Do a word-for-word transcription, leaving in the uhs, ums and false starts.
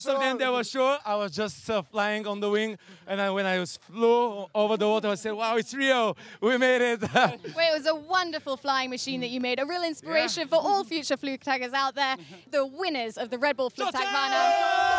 So then they were sure I was just uh, flying on the wing, and then when I was flew over the water, I said, "Wow, it's Rio! We made it!" Well, it was a wonderful flying machine that you made, a real inspiration Yeah. for all future Flugtaggers out there, the winners of the Red Bull Flugtag Varna.